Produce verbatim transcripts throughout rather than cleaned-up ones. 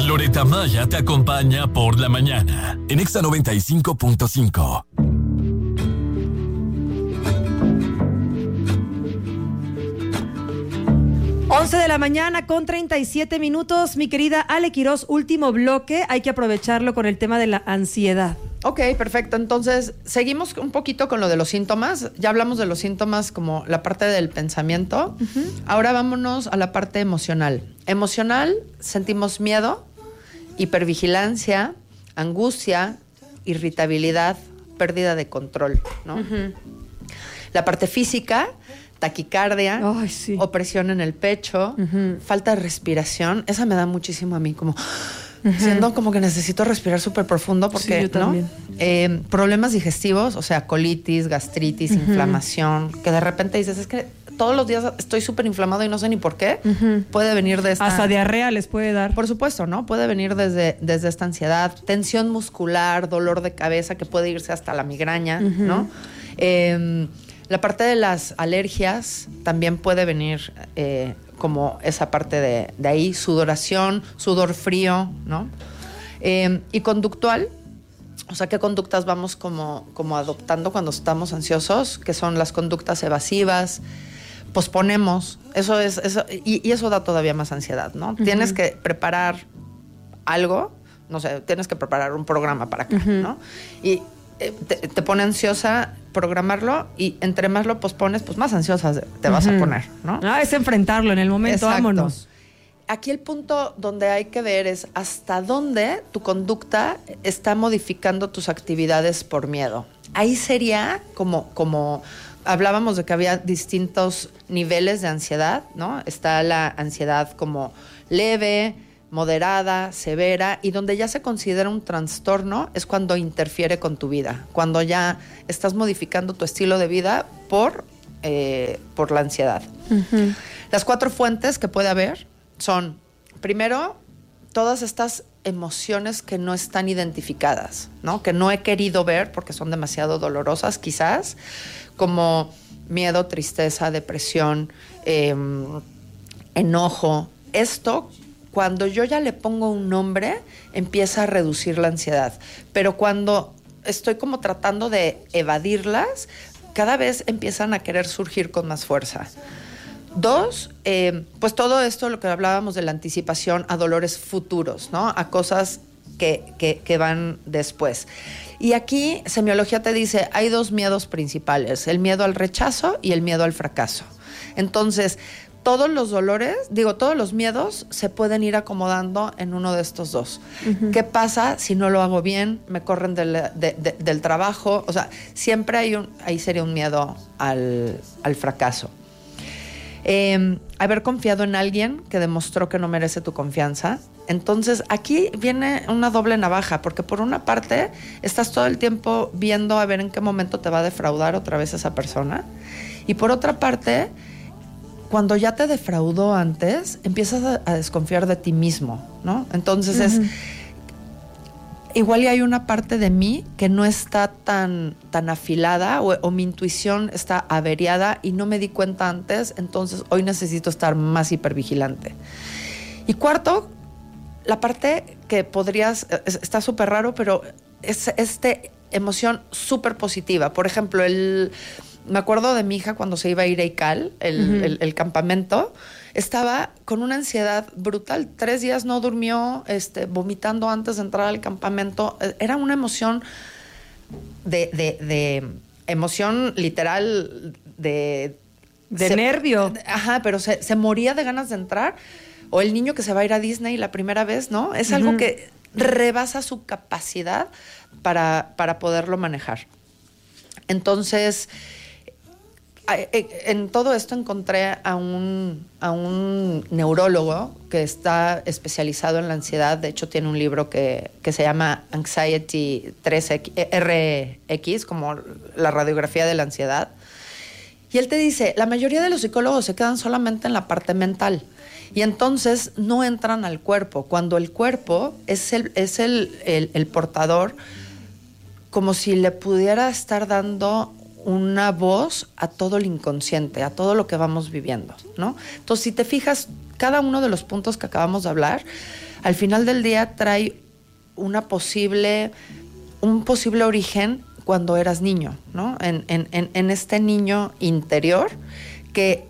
Loretta Maya te acompaña por la mañana en Exa noventa y cinco punto cinco. once de la mañana con treinta y siete minutos. Mi querida Ale Quiroz, último bloque. Hay que aprovecharlo con el tema de la ansiedad. Ok, perfecto. Entonces, seguimos un poquito con lo de los síntomas. Ya hablamos de los síntomas como la parte del pensamiento. Uh-huh. Ahora vámonos a la parte emocional. Emocional, sentimos miedo, hipervigilancia, angustia, irritabilidad, pérdida de control, ¿no? Uh-huh. La parte física, taquicardia, Ay, sí. opresión en el pecho, uh-huh. falta de respiración. Esa me da muchísimo a mí, como... Uh-huh. Siendo como que necesito respirar súper profundo porque, sí, yo también. ¿no? Eh, problemas digestivos, o sea, colitis, gastritis, uh-huh. inflamación, que de repente dices, es que todos los días estoy súper inflamado y no sé ni por qué. Uh-huh. Puede venir de esta... Hasta diarrea les puede dar. Por supuesto, ¿no? Puede venir desde, desde esta ansiedad, tensión muscular, dolor de cabeza, que puede irse hasta la migraña, uh-huh. ¿no? Eh, la parte de las alergias también puede venir... Eh, como esa parte de, de ahí, sudoración, sudor frío, ¿no? Eh, y conductual, o sea, ¿qué conductas vamos como, como adoptando cuando estamos ansiosos? Que son las conductas evasivas, posponemos, eso es, eso, y, y eso da todavía más ansiedad, ¿no? Uh-huh. Tienes que preparar algo, no sé, tienes que preparar un programa para acá, uh-huh. ¿no? Y te, te pone ansiosa programarlo y entre más lo pospones, pues más ansiosa te vas uh-huh. a poner, ¿no? Ah, es enfrentarlo en el momento, Exacto. Vámonos. Aquí el punto donde hay que ver es hasta dónde tu conducta está modificando tus actividades por miedo. Ahí sería como, como hablábamos de que había distintos niveles de ansiedad, ¿no? Está la ansiedad como leve, moderada, severa, y donde ya se considera un trastorno es cuando interfiere con tu vida, cuando ya estás modificando tu estilo de vida por, eh, por la ansiedad. Uh-huh. Las cuatro fuentes que puede haber son, primero, todas estas emociones que no están identificadas, ¿no? Que no he querido ver porque son demasiado dolorosas, quizás, como miedo, tristeza, depresión, eh, enojo. Esto, cuando yo ya le pongo un nombre, empieza a reducir la ansiedad. Pero cuando estoy como tratando de evadirlas, cada vez empiezan a querer surgir con más fuerza. Dos, eh, pues todo esto, lo que hablábamos de la anticipación a dolores futuros, ¿no? A cosas que, que, que van después. Y aquí, semiología te dice, hay dos miedos principales, el miedo al rechazo y el miedo al fracaso. Entonces, todos los dolores, digo, todos los miedos se pueden ir acomodando en uno de estos dos. Uh-huh. ¿Qué pasa si no lo hago bien? Me corren del, de, de, del trabajo. O sea, siempre hay un, ahí sería un miedo al, al fracaso. Eh, haber confiado en alguien que demostró que no merece tu confianza. Entonces, aquí viene una doble navaja, porque por una parte estás todo el tiempo viendo a ver en qué momento te va a defraudar otra vez esa persona. Y por otra parte, cuando ya te defraudó antes, empiezas a, a desconfiar de ti mismo, ¿no? Entonces uh-huh. es... Igual y hay una parte de mí que no está tan, tan afilada o, o mi intuición está averiada y no me di cuenta antes, entonces hoy necesito estar más hipervigilante. Y cuarto, la parte que podrías... Es, está súper raro, pero es esta emoción súper positiva. Por ejemplo, el... Me acuerdo de mi hija cuando se iba a ir a Ical, el, uh-huh. el, el campamento, estaba con una ansiedad brutal. Tres días no durmió, este, vomitando antes de entrar al campamento. Era una emoción de, de, de emoción literal de... De se, nervio. Ajá, pero se, se moría de ganas de entrar. O el niño que se va a ir a Disney la primera vez, ¿no? Es uh-huh. algo que rebasa su capacidad para, para poderlo manejar. Entonces... En todo esto encontré a un, a un neurólogo que está especializado en la ansiedad. De hecho, tiene un libro que, que se llama Anxiety tres R X, como la radiografía de la ansiedad. Y él te dice, la mayoría de los psicólogos se quedan solamente en la parte mental. Y entonces no entran al cuerpo. Cuando el cuerpo es el, es el, el, el portador, como si le pudiera estar dando una voz a todo el inconsciente, a todo lo que vamos viviendo, ¿no? Entonces, si te fijas, cada uno de los puntos que acabamos de hablar, al final del día trae una posible, un posible origen cuando eras niño, ¿no? En, en, en, en este niño interior que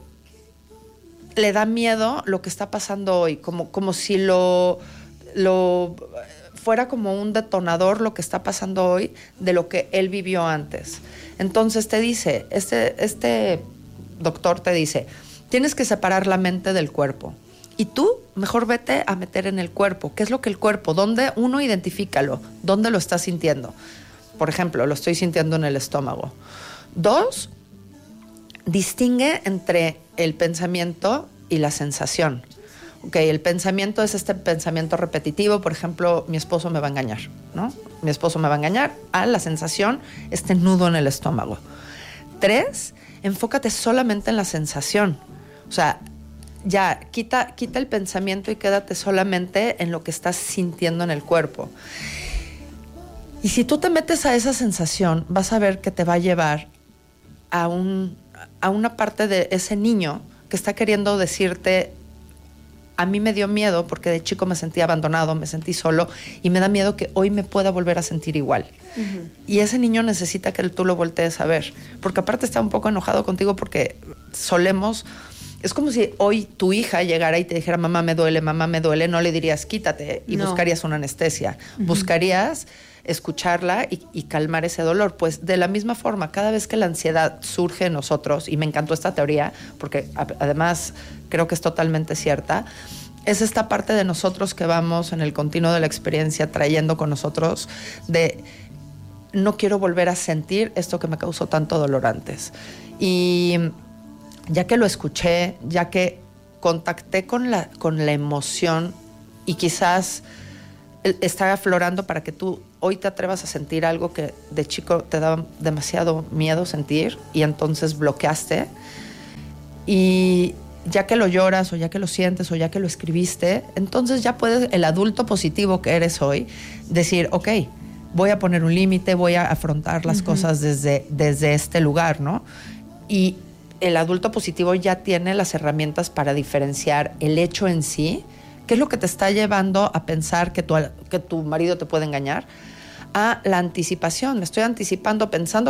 le da miedo lo que está pasando hoy, como, como si lo, lo fuera como un detonador lo que está pasando hoy de lo que él vivió antes. Entonces te dice, este, este doctor te dice, tienes que separar la mente del cuerpo. Y tú, mejor vete a meter en el cuerpo. ¿Qué es lo que el cuerpo? ¿Dónde? Uno, identifícalo. ¿Dónde lo estás sintiendo? Por ejemplo, lo estoy sintiendo en el estómago. Dos, distingue entre el pensamiento y la sensación. Ok, el pensamiento es este pensamiento repetitivo. Por ejemplo, mi esposo me va a engañar, ¿no? Mi esposo me va a engañar. A la sensación, este nudo en el estómago. Tres, enfócate solamente en la sensación. O sea, ya, quita, quita el pensamiento y quédate solamente en lo que estás sintiendo en el cuerpo. Y si tú te metes a esa sensación, vas a ver que te va a llevar a, un, a una parte de ese niño que está queriendo decirte, a mí me dio miedo porque de chico me sentí abandonado, me sentí solo y me da miedo que hoy me pueda volver a sentir igual. Uh-huh. Y ese niño necesita que tú lo voltees a ver, porque aparte está un poco enojado contigo porque solemos... Es como si hoy tu hija llegara y te dijera, mamá me duele, mamá me duele, no le dirías quítate y no. buscarías una anestesia. Uh-huh. Buscarías escucharla y, y calmar ese dolor. Pues de la misma forma, cada vez que la ansiedad surge en nosotros, y me encantó esta teoría, porque a, además creo que es totalmente cierta, es esta parte de nosotros que vamos en el continuo de la experiencia trayendo con nosotros de no quiero volver a sentir esto que me causó tanto dolor antes. Y... ya que lo escuché, ya que contacté con la, con la emoción y quizás está aflorando para que tú hoy te atrevas a sentir algo que de chico te daba demasiado miedo sentir y entonces bloqueaste. Y ya que lo lloras o ya que lo sientes o ya que lo escribiste, entonces ya puedes, el adulto positivo que eres hoy, decir, ok, voy a poner un límite, voy a afrontar las uh-huh. cosas desde, desde este lugar, ¿no? Y el adulto positivo ya tiene las herramientas para diferenciar el hecho en sí, qué es lo que te está llevando a pensar que tu, que tu marido te puede engañar, a la anticipación. Me estoy anticipando pensando